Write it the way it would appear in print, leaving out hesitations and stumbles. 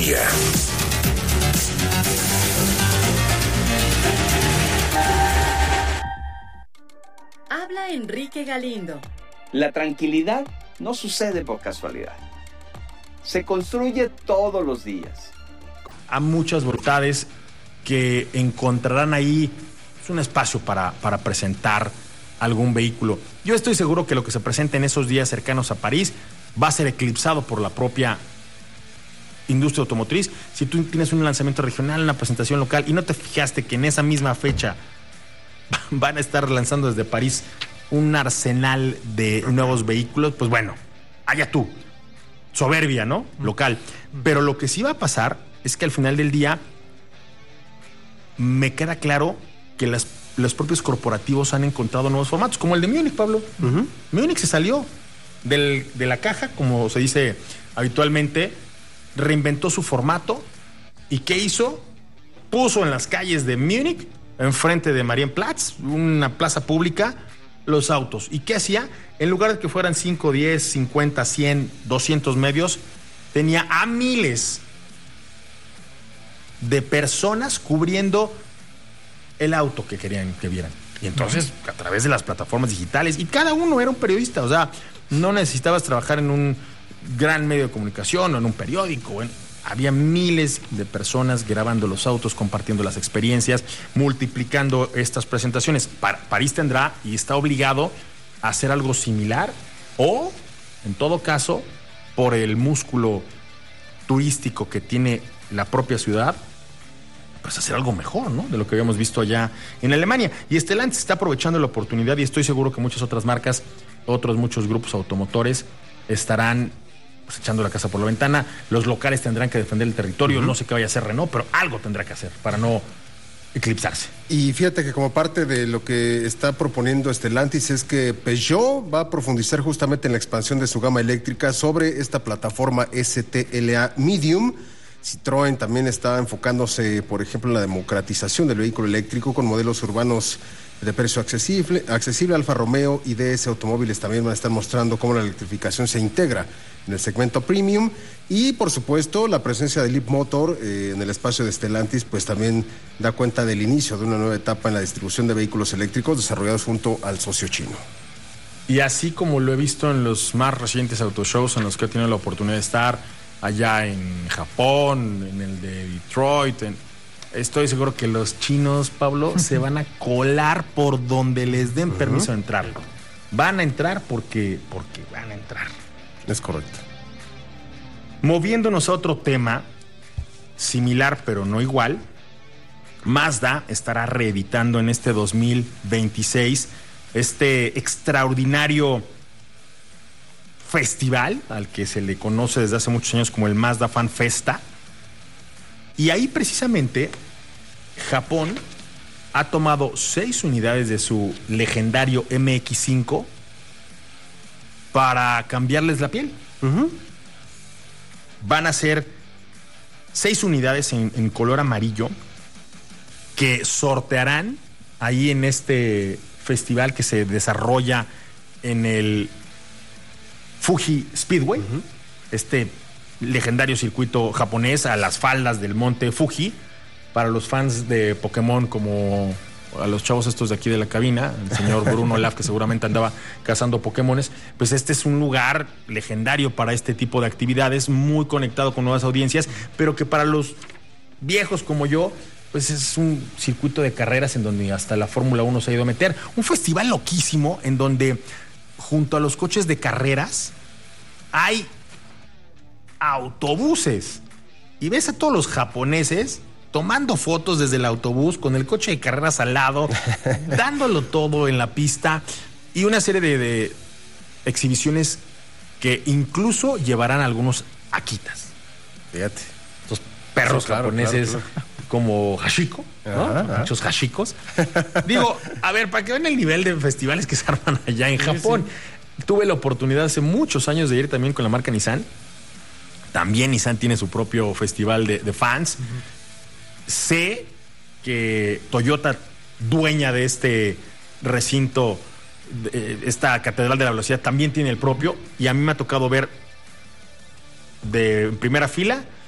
día. Habla Enrique Galindo. La tranquilidad no sucede por casualidad. Se construye todos los días. A muchas voluntades que encontrarán ahí un espacio para presentar algún vehículo. Yo estoy seguro que lo que se presente en esos días cercanos a París va a ser eclipsado por la propia industria automotriz. Si tú tienes un lanzamiento regional, una presentación local y no te fijaste que en esa misma fecha van a estar lanzando desde París un arsenal de nuevos vehículos, pues bueno, allá tú. Soberbia, ¿no? Local. Pero lo que sí va a pasar es que al final del día me queda claro que los propios corporativos han encontrado nuevos formatos, como el de Múnich, Pablo. Múnich se salió de la caja, como se dice habitualmente, reinventó su formato y ¿qué hizo? Puso en las calles de Múnich, enfrente de Marienplatz, una plaza pública, los autos. ¿Y qué hacía? En lugar de que fueran 5, 10, 50, 100, 200 medios, tenía a miles de personas cubriendo el auto que querían que vieran. Y entonces, a través de las plataformas digitales, y cada uno era un periodista, o sea, no necesitabas trabajar en un gran medio de comunicación o en un periódico. Había miles de personas grabando los autos, compartiendo las experiencias, multiplicando estas presentaciones. París tendrá y está obligado a hacer algo similar o, en todo caso, por el músculo turístico que tiene la propia ciudad, pues hacer algo mejor, ¿no? De lo que habíamos visto allá en Alemania. Y Stellantis está aprovechando la oportunidad y estoy seguro que muchas otras marcas, muchos grupos automotores estarán pues echando la casa por la ventana. Los locales tendrán que defender el territorio. No sé qué vaya a hacer Renault, pero algo tendrá que hacer para no eclipsarse. Y fíjate que como parte de lo que está proponiendo Stellantis es que Peugeot va a profundizar justamente en la expansión de su gama eléctrica sobre esta plataforma STLA Medium. Citroën también está enfocándose, por ejemplo, en la democratización del vehículo eléctrico con modelos urbanos de precio accesible. Alfa Romeo y DS Automóviles también van a estar mostrando cómo la electrificación se integra en el segmento premium. Y, por supuesto, la presencia de Leapmotor en el espacio de Stellantis pues también da cuenta del inicio de una nueva etapa en la distribución de vehículos eléctricos desarrollados junto al socio chino. Y así como lo he visto en los más recientes autoshows en los que he tenido la oportunidad de estar, allá en Japón, en el de Detroit, estoy seguro que los chinos, Pablo, se van a colar por donde les den permiso de entrar. Van a entrar porque van a entrar. Es correcto. Moviéndonos a otro tema, similar pero no igual, Mazda estará reeditando en este 2026 este extraordinario festival al que se le conoce desde hace muchos años como el Mazda Fan Festa. Y ahí precisamente Japón ha tomado 6 unidades de su legendario MX-5 para cambiarles la piel. Van a ser 6 unidades en color amarillo que sortearán ahí en este festival que se desarrolla en el Fuji Speedway, este legendario circuito japonés a las faldas del monte Fuji. Para los fans de Pokémon, como a los chavos estos de aquí de la cabina, el señor Bruno Olaf, que seguramente andaba cazando Pokémones, pues este es un lugar legendario para este tipo de actividades, muy conectado con nuevas audiencias, pero que para los viejos como yo, pues es un circuito de carreras en donde hasta la Fórmula 1 se ha ido a meter. Un festival loquísimo en donde junto a los coches de carreras hay autobuses y ves a todos los japoneses tomando fotos desde el autobús con el coche de carreras al lado, dándolo todo en la pista y una serie de exhibiciones que incluso llevarán a algunos akitas. Fíjate. Estos perros sí, claro, japoneses claro. Como hashiko, ¿no? Muchos hashikos. Digo, a ver, para que vean el nivel de festivales que se arman allá en Japón. Sí. Tuve la oportunidad hace muchos años de ir también con la marca Nissan. También Nissan tiene su propio festival de fans. Sé que Toyota, dueña de este recinto, esta Catedral de la Velocidad, también tiene el propio. Y a mí me ha tocado ver de primera fila